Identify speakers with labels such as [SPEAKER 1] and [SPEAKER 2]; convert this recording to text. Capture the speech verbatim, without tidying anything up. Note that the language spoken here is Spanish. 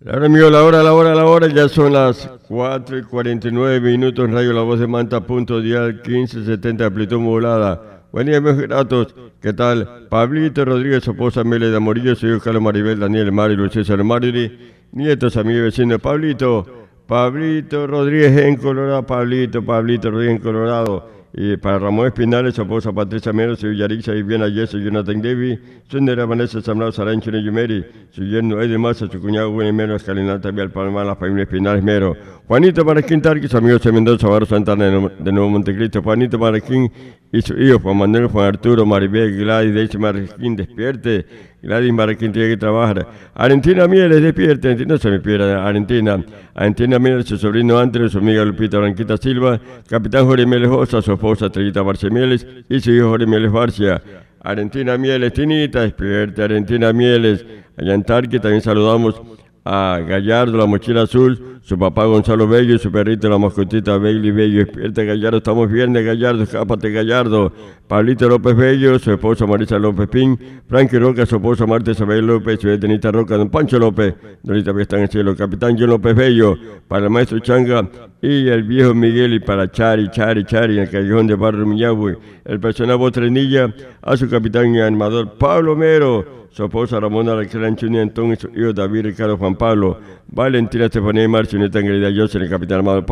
[SPEAKER 1] Ahora amigo, la hora, la hora, la hora, ya son las cuatro y cuarenta y nueve minutos en Radio La Voz de Manta, punto dial quince setenta, amplitud modulada. Buen día, amigos gratos, ¿qué tal? Pablito Rodríguez, esposa Mele de Amorillo, soy Carlos Maribel, Daniel Mari, Luis César Mariri, nietos, amigos y vecinos. Pablito, Pablito Rodríguez en Colorado, Pablito, Pablito Rodríguez en Colorado. Y para Ramón Espinales, su esposa Patricia Mero, su Yarixa, Viviana Yeso, Jonathan Devi, su nera Vanessa Zambrano, Sarancho Yumeri, su yerno Eddie Massa, su cuñado Winnie Mero, Escalinata, Vial Palmar, la familia Espinales Mero, Juanito Maraquín Tarquis, amigos de Mendoza, Barro Santana de Nuevo Montecristo, Juanito Maraquín y su hijo, Juan Manuel, Juan Arturo, Maribel, Gladys, Deise Maraquín, despierte, Gladys Maraquín tiene que trabajar, Argentina Mieles, despierte, Argentina, no se me pierda, Argentina, Argentina Mieles, su sobrino Andrés, su amiga Lupita Blanquita Silva, Capitán Jorge Mieles Osa, su esposa Trellita Barcia Mieles y su hijo Jorge Mieles Barcia. Argentina Mieles, Tinita, despierte, Argentina Mieles, allá en Tarque también saludamos a Gallardo, la mochila azul, su papá Gonzalo Bello y su perrito, la mascotita Bailey Bello. Despierta Gallardo, estamos viernes Gallardo, escápate Gallardo. Pablito López Bello, su esposa Marisa López Pin, Frankie Roca, su esposa Marta Isabel López, su Denita Roca, don Pancho López, Donita está en el cielo, Capitán John López Bello, para el maestro Changa y el viejo Miguel, y para Chari, Chari, Chari, en el callejón de Barrio Miñahue, el personal Botrenilla, a su capitán y animador Pablo Mero, su esposa Ramona Raquel Chunia Antón y su hijo David Ricardo Juan Pablo, Valentina Estefanía y Marcio, Neta Angelida José, el capitán armado